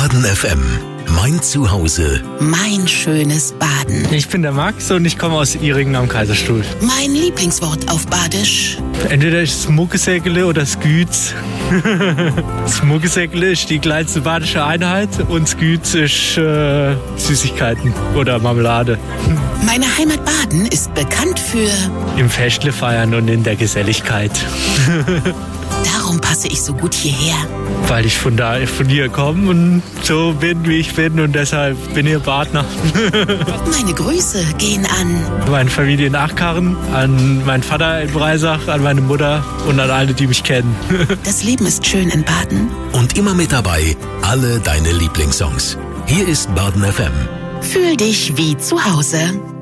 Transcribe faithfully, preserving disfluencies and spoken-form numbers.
Baden F M, mein Zuhause. Mein schönes Baden. Ich bin der Max und ich komme aus Ihringen am Kaiserstuhl. Mein Lieblingswort auf Badisch. Entweder ist es Muckesäckele oder Sküz. Das Muckesäckele ist die kleinste badische Einheit und Sküz ist äh, Süßigkeiten oder Marmelade. Meine Heimat Baden ist bekannt für... Im Festle feiern und in der Geselligkeit. Darum passe ich so gut hierher. Weil ich von da, von hier komme und so bin, wie ich bin und deshalb bin ich Badner. Meine Grüße gehen an Meine Familie in Achkarren, an meinen Vater in Breisach, an meine Mutter und an alle, die mich kennen. Das Leben ist schön in Baden. Und immer mit dabei alle deine Lieblingssongs. Hier ist Baden F M. Fühl dich wie zu Hause.